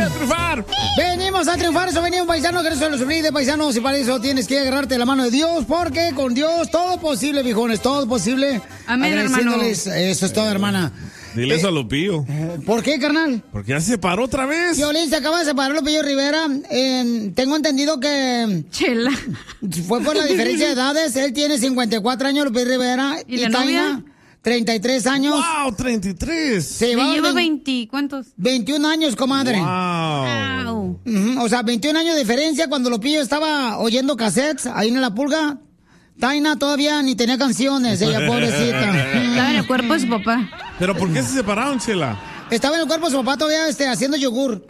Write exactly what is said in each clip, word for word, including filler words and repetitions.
a triunfar. Venimos a triunfar, eso venimos, paisanos, que no se lo sufrí de paisanos, y para eso tienes que agarrarte la mano de Dios, porque con Dios todo es posible, viejones, todo es posible. Amén, hermano. Eso es todo, hermana. Dile eh, eso a Lupillo. Eh, ¿Por qué, carnal? Porque ya se separó otra vez. Violín, se acaba de separar Lupillo Rivera. Eh, tengo entendido que... Chela. Fue por la diferencia de edades. Él tiene cincuenta y cuatro años, Lupillo Rivera. ¿Y, y la Taina, novia? treinta y tres años. ¡Wow! treinta y tres. Se Me va lleva veinte, veinte, ¿cuántos? veintiún años, comadre. ¡Wow! Wow. Uh-huh. O sea, veintiún años de diferencia. Cuando Lupillo estaba oyendo cassettes ahí en La Pulga, Taina todavía ni tenía canciones, ella, pobrecita. Estaba en el cuerpo de su papá. ¿Pero por qué se separaron, Chela? Estaba en el cuerpo de su papá todavía este, haciendo yogur.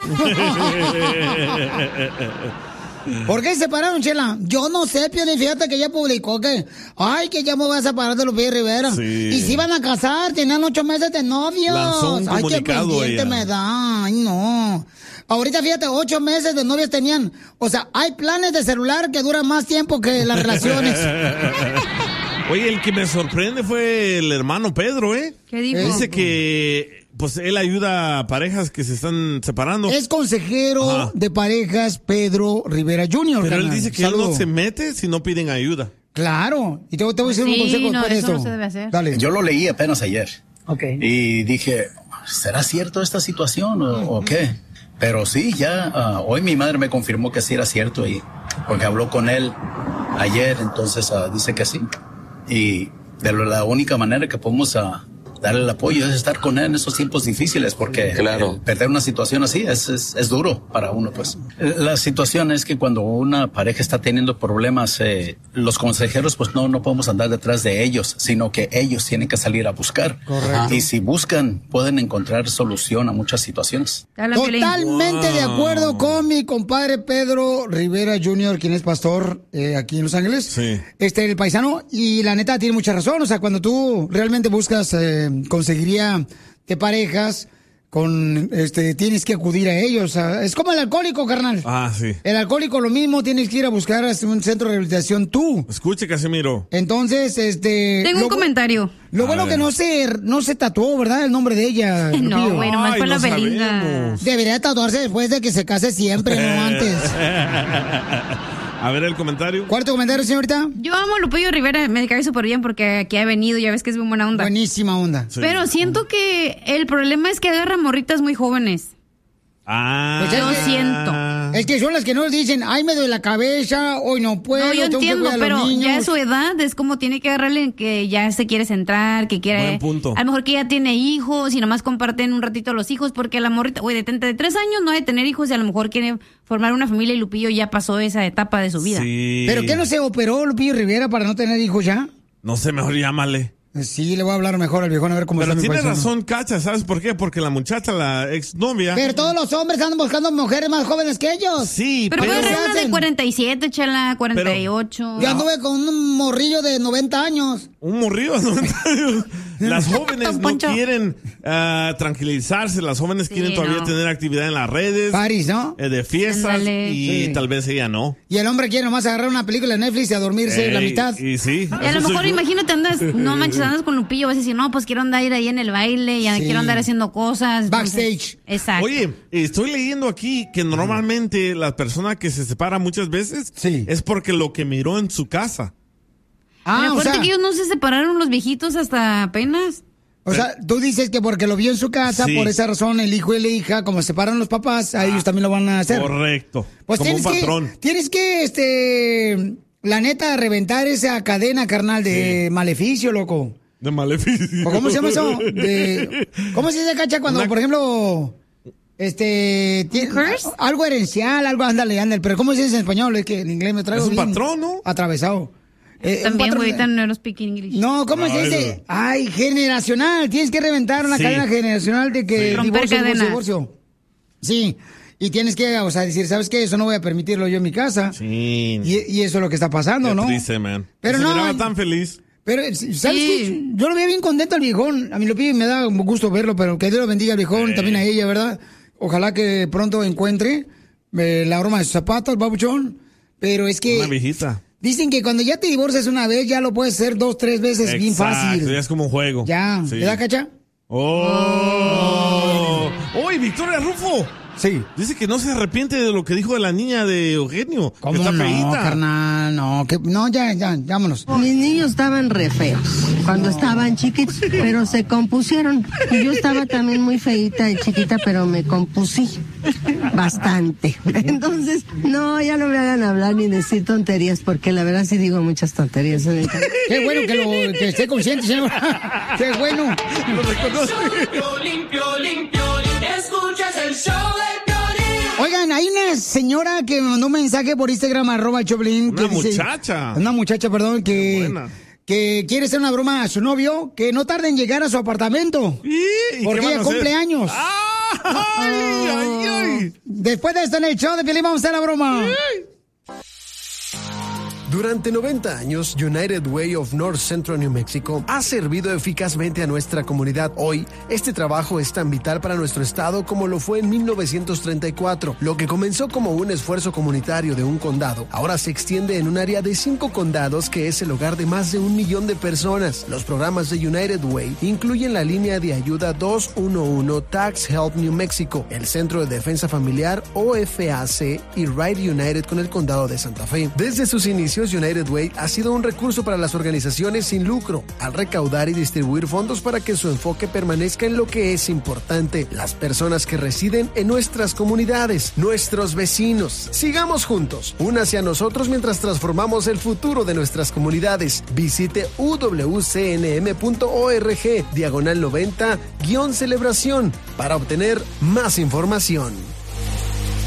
¿Por qué se separaron, Chela? Yo no sé, Piolín, fíjate que ella publicó que, ay, que ya me voy a separar de Lupillo Rivera. Sí. Y se iban a casar, tenían ocho meses de novios. Lanzó un ay, qué comunicado pendiente ella. me da, ay, no. Ahorita, fíjate, ocho meses de novios tenían. O sea, hay planes de celular que duran más tiempo que las relaciones. Oye, el que me sorprende fue el hermano Pedro, ¿eh? ¿Qué dijo? Dice que, pues, él ayuda a parejas que se están separando. Es consejero Ajá. de parejas Pedro Rivera junior Pero él carnal. dice que Saludo. él no se mete si no piden ayuda. Claro. Y te, te voy a decir Sí, un consejo no, después de eso esto. no se debe hacer. Dale. Yo lo leí apenas ayer. Ok. Y dije, ¿será cierto esta situación o, o qué? Pero sí, ya uh, hoy mi madre me confirmó que sí era cierto, y porque habló con él ayer, entonces uh, dice que sí. Y de la única manera que podemos uh, darle el apoyo es estar con él en esos tiempos difíciles, porque Claro. el perder una situación así es, es, es duro para uno, pues. La situación es que cuando una pareja está teniendo problemas, eh, los consejeros pues no, no podemos andar detrás de ellos, sino que ellos tienen que salir a buscar. Correcto. Y si buscan, pueden encontrar solución a muchas situaciones. Te hablan, Piolín. Totalmente Wow. de acuerdo con mi compadre Pedro Rivera junior, quien es pastor eh, aquí en Los Ángeles. Sí. Este, el paisano, y la neta tiene mucha razón. O sea, cuando tú realmente buscas eh, conseguiría de parejas, con este tienes que acudir a ellos. O sea, es como el alcohólico, carnal. Ah, sí. El alcohólico lo mismo, tienes que ir a buscar a un centro de rehabilitación tú. Escuche, Casimiro. Entonces, este... Tengo lo- un comentario. Lo A bueno ver. que no se, no se tatuó, ¿verdad? El nombre de ella. No, Lupillo. güey, nomás Ay, fue la no Belinda. sabemos. Debería tatuarse después de que se case siempre, no antes. A ver el comentario. ¿Cuarto comentario, señorita? Yo amo a Lupillo Rivera, me cae súper bien porque aquí ha venido, ya ves que es muy buena onda. Buenísima onda. Sí. Pero siento que el problema es que agarra morritas muy jóvenes. Ah. Pues Yo es que- siento. Es que son las que nos dicen, ay, me duele la cabeza, hoy no puedo, No, yo tengo que entiendo, cuidar a los pero ya niños. a su edad es como tiene que agarrarle en que ya se quiere centrar, que quiere... Buen punto. A lo mejor que ya tiene hijos y nomás comparten un ratito los hijos, porque la morrita, güey, de treinta y tres años no hay de tener hijos y a lo mejor quiere formar una familia y Lupillo ya pasó esa etapa de su vida. Sí. ¿Pero qué no se operó Lupillo Rivera para no tener hijos ya? No sé, mejor llámale. Sí, le voy a hablar mejor al viejón a ver cómo Pero está mi tiene paisano. razón, Cacha, ¿sabes por qué? Porque la muchacha, la exnovia... Pero todos los hombres andan buscando mujeres más jóvenes que ellos. Sí, Pero pero... puede ser ¿qué una de hacen? cuarenta y siete, chala, cuarenta y ocho. Yo anduve con un morrillo de noventa años. Un morrillo, ¿no? Las jóvenes Don no Poncho. quieren ah, tranquilizarse, las jóvenes Sí, quieren todavía no. tener actividad en las redes, Paris, ¿no? eh, de fiestas, Ándale. y Sí. tal vez ella no. Y el hombre quiere nomás agarrar una película de Netflix y a dormirse la Ey, mitad. Y sí. Y a eso lo soy mejor, yo. imagínate, andas, no manches, andas con Lupillo, vas a decir, no, pues quiero andar ahí en el baile, ya Sí. quiero andar haciendo cosas. entonces- Backstage. Exacto. Oye, estoy leyendo aquí que normalmente la persona que se separa muchas veces Sí. es porque lo que miró en su casa. Ah, Pero o acuérdate sea, que ellos no se separaron los viejitos hasta apenas. o sea, tú dices que porque lo vio en su casa, Sí. por esa razón el hijo y la hija, como se separan los papás, a ellos también lo van a hacer. Correcto. Pues Como un tienes patrón. que, tienes que, este, la neta, reventar esa cadena, carnal, de maleficio, loco. De maleficio. ¿O cómo se llama eso? De, ¿Cómo se dice, Cacha, cuando, Una- por ejemplo, este, tiene, ¿Curse? algo herencial, algo, ándale, ándale, pero ¿cómo se dice en español? Es que en inglés me traigo Es un bien patrón, ¿no? atravesado. Eh, un También, patrón- güey, ahorita no speak English. No, ¿cómo No, se eso- dice? Ay, generacional. Tienes que reventar una Sí. cadena generacional de que Sí. divorcio, Romper divorcio, cadenas. divorcio. Sí. Y tienes que, o sea, decir, ¿sabes qué? Eso no voy a permitirlo yo en mi casa. Sí. Y, y eso es lo que está pasando, Qué ¿no? triste, man. Pero Se no, miraba ay- tan feliz. Pero, ¿sabes Sí. qué? Yo lo veía bien contento al viejón. A mí lo pide y me da gusto verlo, pero que Dios lo bendiga al viejón, Sí. también a ella, ¿verdad? Ojalá que pronto encuentre eh, la broma de sus zapatos, babuchón. Pero es que Una viejita. dicen que cuando ya te divorcias una vez, ya lo puedes hacer dos, tres veces bien Exacto, fácil. ya es como un juego. Ya, Sí. ¿verdad, Cacha? ¡Oh! ¡Oh! ¡Y Victoria Rufo! Sí. Dice que no se arrepiente de lo que dijo de la niña de Eugenio. ¿Cómo que está no, feíta. carnal? No, que, no, ya, ya, vámonos. Mis niños estaban re feos cuando estaban chiquitos, pero se compusieron. Y yo estaba también muy feíta y chiquita, pero me compusí bastante. Entonces, no, ya no me hagan hablar ni decir tonterías, porque la verdad sí digo muchas tonterías. Qué bueno que, lo, que esté consciente, señor. Qué bueno. Lo reconoce. Limpio, limpio, escuchas el show de Piolín. Oigan, hay una señora que me mandó un mensaje por Instagram, arroba Choplin. Una que dice- muchacha. Una muchacha, perdón, que, buena. que quiere hacer una broma a su novio, que no tarde en llegar a su apartamento. ¿Y Porque qué van ella a cumple hacer? años. ¡Ay, ay, ay! Después de esto en el show de Piolín vamos a hacer la broma. Durante noventa años, United Way of North Central New Mexico ha servido eficazmente a nuestra comunidad. Hoy, este trabajo es tan vital para nuestro estado como lo fue en mil novecientos treinta y cuatro. Lo que comenzó como un esfuerzo comunitario de un condado, ahora se extiende en un área de cinco condados que es el hogar de más de un millón de personas. Los programas de United Way incluyen la línea de ayuda dos uno uno Tax Help New Mexico, el Centro de Defensa Familiar O F A C y Ride United con el condado de Santa Fe. Desde sus inicios, United Way ha sido un recurso para las organizaciones sin lucro, al recaudar y distribuir fondos para que su enfoque permanezca en lo que es importante, las personas que residen en nuestras comunidades, nuestros vecinos. Sigamos juntos, únase a nosotros mientras transformamos el futuro de nuestras comunidades. Visite u w c n m punto org, diagonal noventa, guión celebración, para obtener más información.